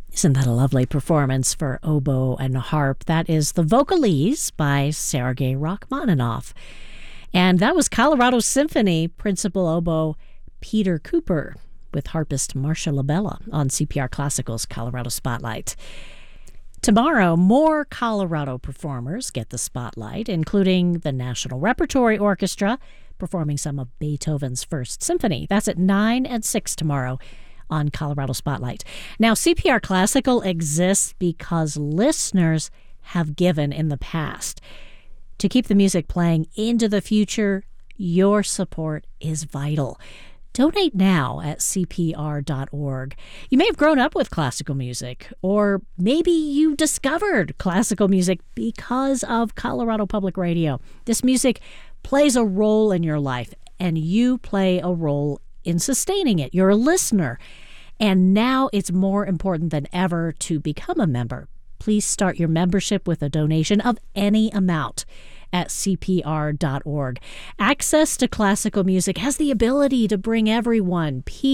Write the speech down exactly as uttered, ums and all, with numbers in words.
Isn't that a lovely performance for oboe and harp? That is The Vocalese by Sergei Rachmaninoff. And that was Colorado Symphony principal oboe Peter Cooper with harpist Marcia Labella on C P R Classical's Colorado Spotlight. Tomorrow, more Colorado performers get the spotlight, including the National Repertory Orchestra performing some of Beethoven's First Symphony. That's at nine and six tomorrow on Colorado Spotlight. Now, C P R Classical exists because listeners have given in the past. To keep the music playing into the future, your support is vital. Donate now at C P R dot org. You may have grown up with classical music, or maybe you discovered classical music because of Colorado Public Radio. This music plays a role in your life, and you play a role in sustaining it. You're a listener. And now it's more important than ever to become a member. Please start your membership with a donation of any amount at C P R dot org. Access to classical music has the ability to bring everyone peace